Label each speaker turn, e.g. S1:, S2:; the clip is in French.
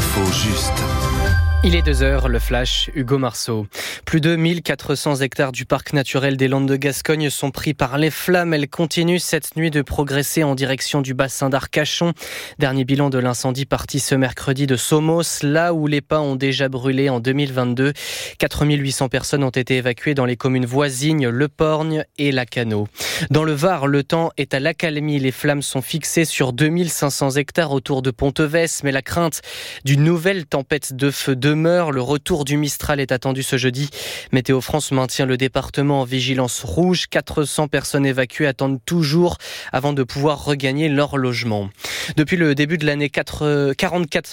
S1: l'info juste.
S2: Il est 2h, le flash, Hugo Marceau. Plus de 1400 hectares du parc naturel des Landes de Gascogne sont pris par les flammes. Elles continuent cette nuit de progresser en direction du bassin d'Arcachon. Dernier bilan de l'incendie parti ce mercredi de Somos, là où les pins ont déjà brûlé en 2022. 4800 personnes ont été évacuées dans les communes voisines, Le Porgne et Lacanau. Dans le Var, le temps est à l'accalmie. Les flammes sont fixées sur 2500 hectares autour de Ponteves, mais la crainte d'une nouvelle tempête de feu demeure. Le retour du Mistral est attendu ce jeudi. Météo France maintient le département en vigilance rouge. 400 personnes évacuées attendent toujours avant de pouvoir regagner leur logement. Depuis le début de l'année, 44